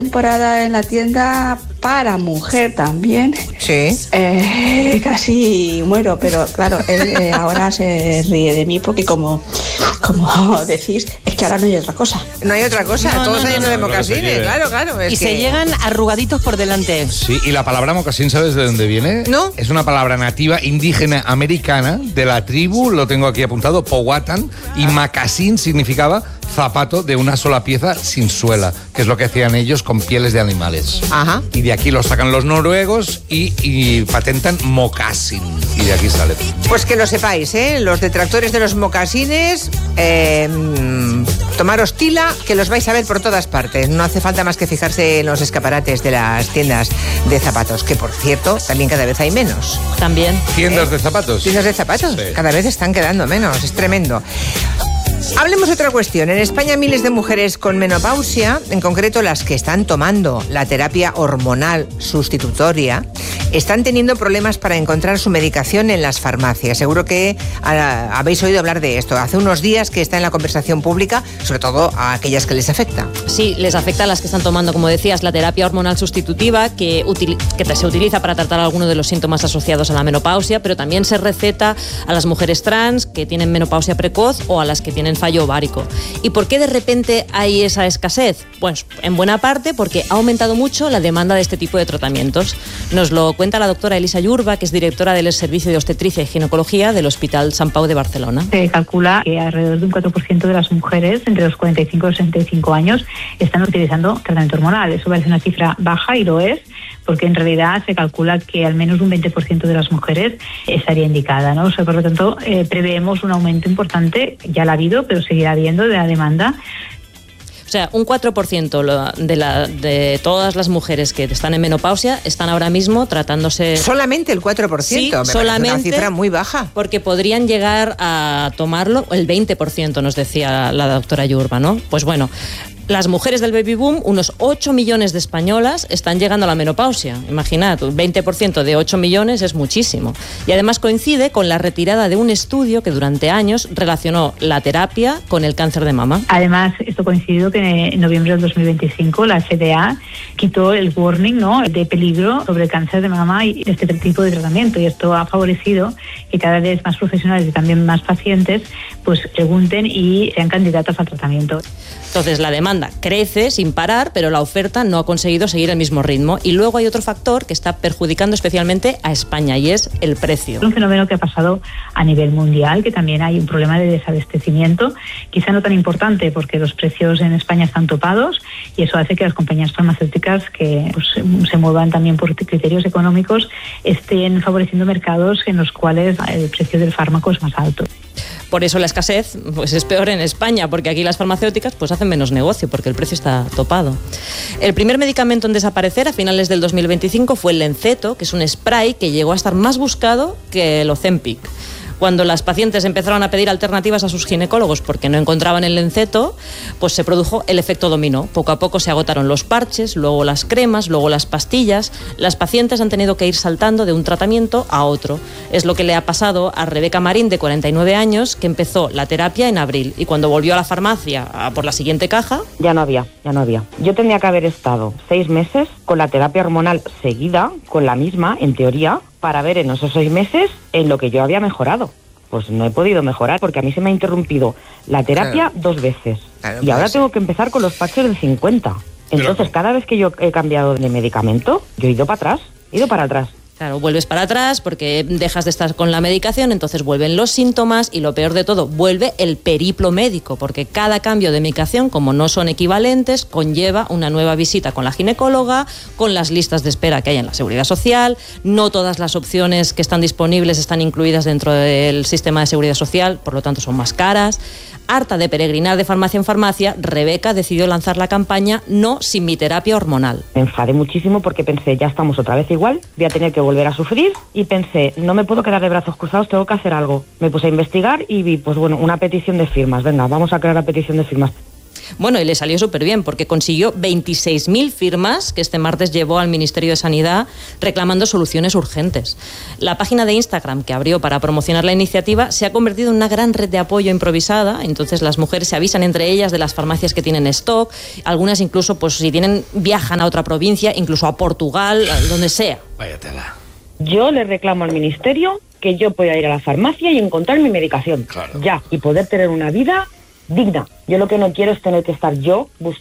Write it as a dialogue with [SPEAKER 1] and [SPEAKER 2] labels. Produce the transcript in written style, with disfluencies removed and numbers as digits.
[SPEAKER 1] Temporada en la tienda para mujer también.
[SPEAKER 2] Sí.
[SPEAKER 1] Casi muero, pero claro, él ahora se ríe de mí porque como decís, es que ahora no hay otra cosa.
[SPEAKER 2] No hay otra cosa,
[SPEAKER 3] No,
[SPEAKER 2] todos yendo de mocasines, claro.
[SPEAKER 3] Y se llegan arrugaditos por delante.
[SPEAKER 4] Sí, y la palabra mocasín, ¿sabes de dónde viene?
[SPEAKER 2] ¿No?
[SPEAKER 4] Es una palabra nativa indígena americana de la tribu, lo tengo aquí apuntado, Powhatan, y macasín significaba zapato de una sola pieza sin suela, que es lo que hacían ellos con pieles de animales.
[SPEAKER 2] Ajá.
[SPEAKER 4] Y de aquí lo sacan los noruegos y patentan mocasín. Y de aquí sale.
[SPEAKER 2] Pues que lo sepáis, los detractores de los mocasines, tomaros tila, que los vais a ver por todas partes. No hace falta más que fijarse en los escaparates de las tiendas de zapatos, que por cierto, también cada vez hay menos.
[SPEAKER 3] También.
[SPEAKER 4] ¿Tiendas de zapatos?
[SPEAKER 2] ¿Tiendas de zapatos?
[SPEAKER 4] Sí.
[SPEAKER 2] Cada vez están quedando menos, es tremendo. Hablemos de otra cuestión. En España miles de mujeres con menopausia, en concreto las que están tomando la terapia hormonal sustitutoria, están teniendo problemas para encontrar su medicación en las farmacias. Seguro que habéis oído hablar de esto. Hace unos días que está en la conversación pública, sobre todo a aquellas que les afecta.
[SPEAKER 3] Sí, les afecta a las que están tomando, como decías, la terapia hormonal sustitutiva, que se utiliza para tratar algunos de los síntomas asociados a la menopausia, pero también se receta a las mujeres trans que tienen menopausia precoz o a las que tienen fallo ovárico. ¿Y por qué de repente hay esa escasez? Pues en buena parte porque ha aumentado mucho la demanda de este tipo de tratamientos. Nos lo cuenta la doctora Elisa Yurba, que es directora del Servicio de Obstetricia y Ginecología del Hospital Sant Pau de Barcelona.
[SPEAKER 5] Se calcula que alrededor de un 4% de las mujeres entre los 45 y los 65 años están utilizando tratamiento hormonal. Eso parece una cifra baja y lo es, porque en realidad se calcula que al menos un 20% de las mujeres estaría indicada, ¿no? O sea, por lo tanto, preveemos un aumento importante, ya la ha habido, pero seguirá habiendo, de la demanda.
[SPEAKER 3] O sea, un 4% de todas las mujeres que están en menopausia están ahora mismo tratándose...
[SPEAKER 2] ¿Solamente el 4%?
[SPEAKER 3] Sí,
[SPEAKER 2] Me
[SPEAKER 3] solamente
[SPEAKER 2] parece una cifra muy baja.
[SPEAKER 3] Porque podrían llegar a tomarlo el 20%, nos decía la doctora Yurba, ¿no? Pues bueno, las mujeres del baby boom, unos 8 millones de españolas están llegando a la menopausia. Imaginad, un 20% de 8 millones es muchísimo. Y además coincide con la retirada de un estudio que durante años relacionó la terapia con el cáncer de mama.
[SPEAKER 5] Además, esto coincidió que en noviembre del 2025 la FDA quitó el warning, ¿no?, de peligro sobre el cáncer de mama y este tipo de tratamiento. Y esto ha favorecido que cada vez más profesionales y también más pacientes pues pregunten y sean candidatas al tratamiento.
[SPEAKER 3] Entonces la demanda crece sin parar, pero la oferta no ha conseguido seguir el mismo ritmo. Y luego hay otro factor que está perjudicando especialmente a España y es el precio.
[SPEAKER 5] Un fenómeno que ha pasado a nivel mundial, que también hay un problema de desabastecimiento, quizá no tan importante porque los precios en España están topados y eso hace que las compañías farmacéuticas que pues, se muevan también por criterios económicos estén favoreciendo mercados en los cuales el precio del fármaco es más alto.
[SPEAKER 3] Por eso la escasez pues es peor en España, porque aquí las farmacéuticas pues hacen menos negocio, porque el precio está topado. El primer medicamento en desaparecer a finales del 2025 fue el Lenceto, que es un spray que llegó a estar más buscado que el Ozempic. Cuando las pacientes empezaron a pedir alternativas a sus ginecólogos porque no encontraban el Lenceto, pues se produjo el efecto dominó. Poco a poco se agotaron los parches, luego las cremas, luego las pastillas. Las pacientes han tenido que ir saltando de un tratamiento a otro. Es lo que le ha pasado a Rebeca Marín, de 49 años, que empezó la terapia en abril y cuando volvió a la farmacia por la siguiente caja...
[SPEAKER 6] Ya no había. Yo tenía que haber estado 6 meses con la terapia hormonal seguida, con la misma, en teoría, para ver en esos 6 meses en lo que yo había mejorado. Pues no he podido mejorar porque a mí se me ha interrumpido la terapia 2 veces.
[SPEAKER 2] Claro,
[SPEAKER 6] y ahora tengo que empezar con los parches de 50. Entonces, cada vez que yo he cambiado de medicamento, yo he ido para atrás.
[SPEAKER 3] Claro, vuelves para atrás porque dejas de estar con la medicación, entonces vuelven los síntomas y lo peor de todo, vuelve el periplo médico, porque cada cambio de medicación, como no son equivalentes, conlleva una nueva visita con la ginecóloga, con las listas de espera que hay en la Seguridad Social. No todas las opciones que están disponibles están incluidas dentro del sistema de Seguridad Social, por lo tanto son más caras. Harta de peregrinar de farmacia en farmacia, Rebeca decidió lanzar la campaña No sin mi terapia hormonal.
[SPEAKER 6] Me enfadé muchísimo porque pensé, ya estamos otra vez igual, voy a tener que volver a sufrir, y pensé, no me puedo quedar de brazos cruzados, tengo que hacer algo. Me puse a investigar y vi, pues bueno, una petición de firmas. Venga, vamos a crear la petición de firmas.
[SPEAKER 3] Bueno, y le salió súper bien porque consiguió 26.000 firmas que este martes llevó al Ministerio de Sanidad reclamando soluciones urgentes. La página de Instagram que abrió para promocionar la iniciativa se ha convertido en una gran red de apoyo improvisada. Entonces las mujeres se avisan entre ellas de las farmacias que tienen stock, algunas incluso, pues si tienen, viajan a otra provincia, incluso a Portugal, donde sea.
[SPEAKER 4] Váyatela.
[SPEAKER 6] Yo le reclamo al ministerio que yo pueda ir a la farmacia y encontrar mi medicación.
[SPEAKER 4] Claro.
[SPEAKER 6] Ya, y poder tener una vida digna. Yo lo que no quiero es tener que estar yo